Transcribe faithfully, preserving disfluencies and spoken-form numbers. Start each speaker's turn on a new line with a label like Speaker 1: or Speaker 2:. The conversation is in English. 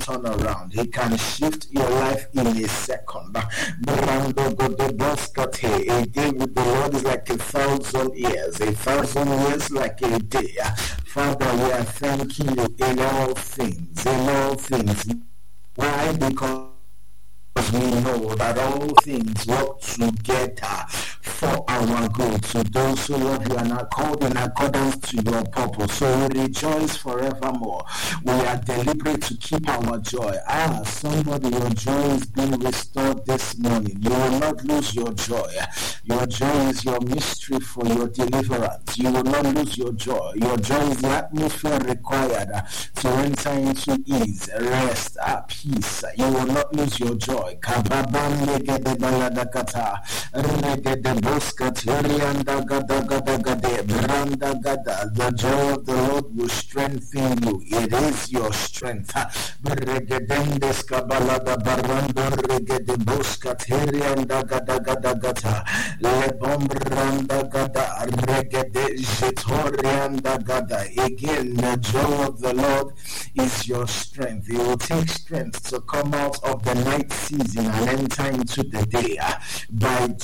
Speaker 1: turn around. He can shift your life in a second. Brando Godoboskate, a day with the Lord is like a thousand years, a thousand years like a day. Father, we are thanking you in all things, in all things. Why? Because we know that all things work together for our good, to those who love you and are called in accordance to your purpose. So we rejoice forevermore. We are deliberate to keep our joy. Ah, somebody, your joy is being restored this morning. You will not lose your joy. Your joy is your mystery for your deliverance. You will not lose your joy. Your joy is the atmosphere required to enter into ease, rest, ah, peace. You will not lose your joy. Kababam gede balada kata, regede boska terianda gada gada gade, branda gada. The joy of the Lord will strengthen you. It is your strength. Regedendes kabalada barando regede boska terianda gada gada gata, lebom branda gada, regede jetorianda gada. Again, the joy of the Lord is your strength. It will take strength to come out of the night season and enter into the day by